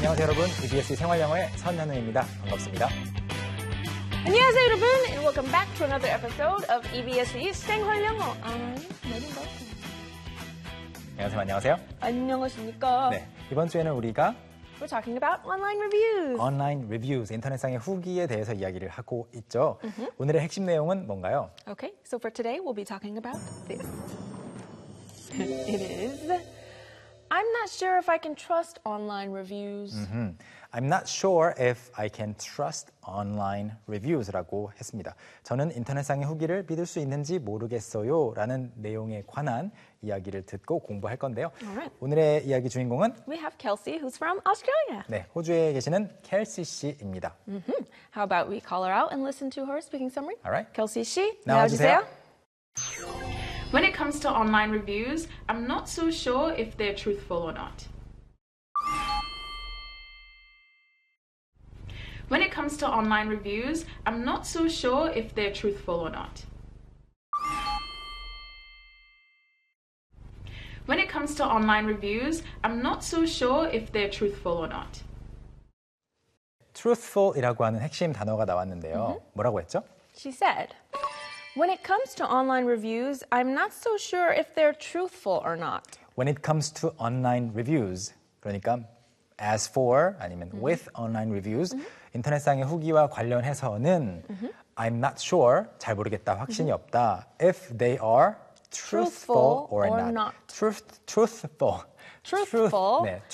안녕하세요 여러분. EBS 생활영어의 선현우입니다. 반갑습니다. 안녕하세요 여러분, and welcome back to another episode of EBS의 생활영어. 안녕하세요. 안녕하십니까? 네, 이번 주에는 우리가 We're talking about online reviews. 온라인 리뷰, 인터넷상의 후기에 대해서 이야기를 하고 있죠. 오늘의 핵심 내용은 뭔가요? Okay, so for today we'll be talking about this. It is, I'm not sure if I can trust online reviews. I'm not sure if I can trust online reviews라고 했습니다. 저는 인터넷상의 후기를 믿을 수 있는지 모르겠어요 라는 내용에 관한 이야기를 듣고 공부할 건데요. Alright. 오늘의 이야기 주인공은 We have Kelsey, who's from Australia. 네, 호주에 계시는 켈시 씨입니다. How about we call her out and listen to her speaking summary? Alright. Kelsey 씨, 나와주세요. When it comes to online reviews, I'm not so sure if they're truthful or not. When it comes to online reviews, I'm not so sure if they're truthful or not. When it comes to online reviews, I'm not so sure if they're truthful or not. truthful이라고 하는 핵심 단어가 나왔는데요. 뭐라고 했죠? She said, when it comes to online reviews, I'm not so sure if they're truthful or not. When it comes to online reviews, 그러니까 as for 아니면 with online reviews, 인터넷상의 후기와 관련해서는 I'm not sure, 잘 모르겠다, 확신이 없다. If they are truthful or not. not. truthful. Truthful. 네,